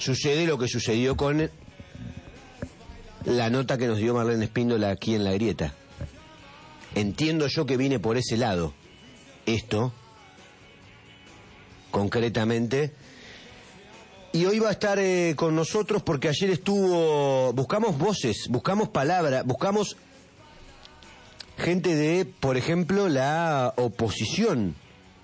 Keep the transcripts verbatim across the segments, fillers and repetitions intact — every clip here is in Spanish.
sucede lo que sucedió con la nota que nos dio Marlene Espíndola aquí en La Grieta. Entiendo yo que viene por ese lado. Esto, concretamente. Y hoy va a estar eh, con nosotros porque ayer estuvo... Buscamos voces, buscamos palabras, buscamos gente de, por ejemplo, la oposición.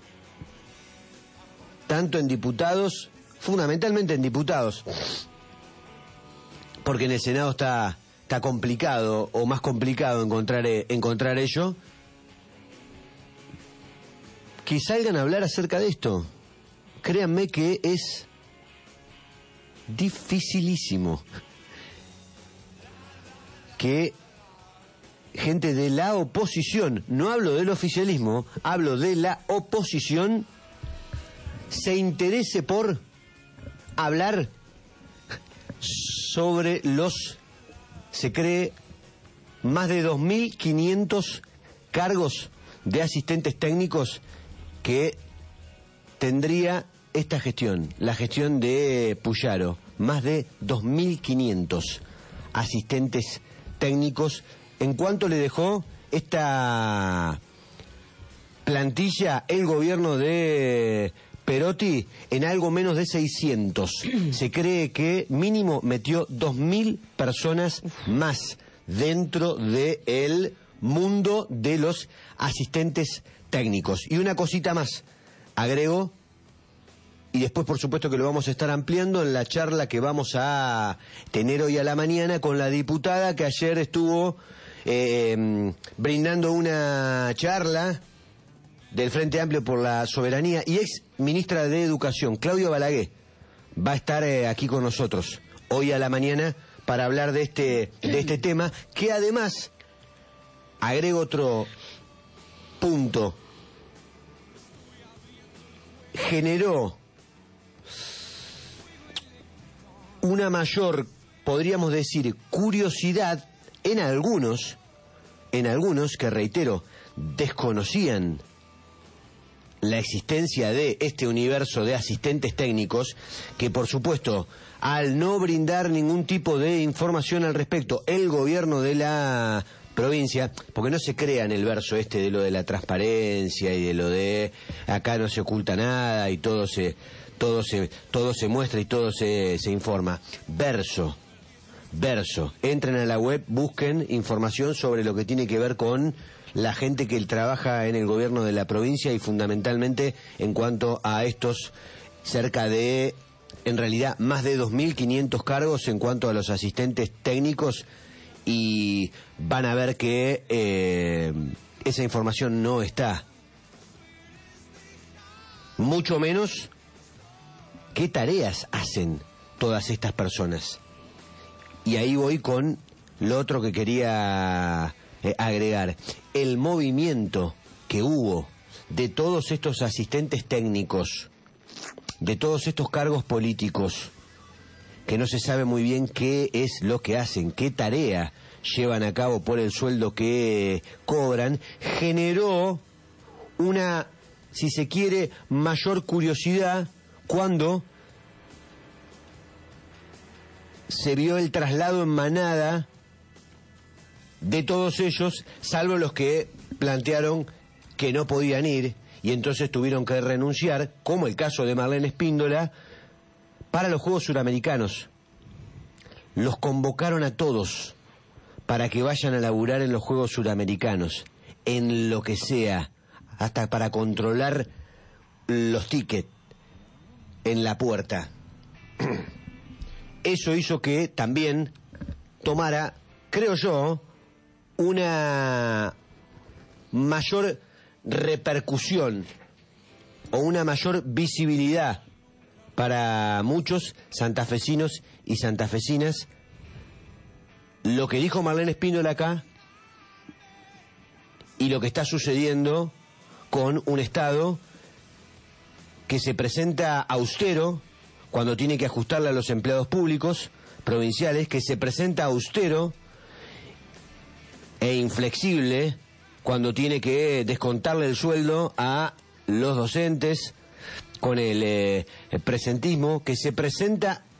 Tanto en diputados, fundamentalmente en diputados. Porque en el Senado está, está complicado, o más complicado encontrar, eh, encontrar ello. Que salgan a hablar acerca de esto. Créanme que es dificilísimo que gente de la oposición, no hablo del oficialismo, hablo de la oposición, se interese por hablar sobre los, se cree, más de dos mil quinientos cargos de asistentes técnicos que tendría esta gestión, la gestión de Puyaro. Más de dos mil quinientos asistentes técnicos. ¿En cuánto le dejó esta plantilla el gobierno de Perotti? En algo menos de seiscientos. Se cree que mínimo metió dos mil personas más dentro del mundo de los asistentes técnicos. Y una cosita más, agrego, y después por supuesto que lo vamos a estar ampliando en la charla que vamos a tener hoy a la mañana con la diputada que ayer estuvo eh, brindando una charla del Frente Amplio por la Soberanía y ex ministra de Educación, Claudia Balaguer, va a estar eh, aquí con nosotros hoy a la mañana para hablar de este, de este tema, que además, agrego otro punto, generó una mayor, podríamos decir, curiosidad en algunos, en algunos que, reitero, desconocían la existencia de este universo de asistentes técnicos, que por supuesto, al no brindar ningún tipo de información al respecto, el gobierno de la provincia, porque no se crea en el verso este de lo de la transparencia y de lo de acá no se oculta nada y todo se todo se todo se muestra y todo se, se informa. Verso, verso. Entren a la web, busquen información sobre lo que tiene que ver con la gente que trabaja en el gobierno de la provincia y fundamentalmente en cuanto a estos cerca de, en realidad, más de dos mil quinientos cargos en cuanto a los asistentes técnicos, y van a ver que eh, esa información no está. Mucho menos qué tareas hacen todas estas personas. Y ahí voy con lo otro que quería eh, agregar. El movimiento que hubo de todos estos asistentes técnicos, de todos estos cargos políticos, que no se sabe muy bien qué es lo que hacen, qué tarea llevan a cabo por el sueldo que cobran, generó una, si se quiere, mayor curiosidad cuando se vio el traslado en manada de todos ellos, salvo los que plantearon que no podían ir y entonces tuvieron que renunciar, como el caso de Marlene Espíndola, para los Juegos Suramericanos. Los convocaron a todos para que vayan a laburar en los Juegos Suramericanos, en lo que sea, hasta para controlar los tickets en la puerta. Eso hizo que también tomara, creo yo, una mayor repercusión o una mayor visibilidad para muchos santafesinos y santafesinas lo que dijo Marlene Espíndola acá y lo que está sucediendo con un Estado que se presenta austero cuando tiene que ajustarle a los empleados públicos provinciales, que se presenta austero e inflexible cuando tiene que descontarle el sueldo a los docentes con el, eh, el presentismo, que se presenta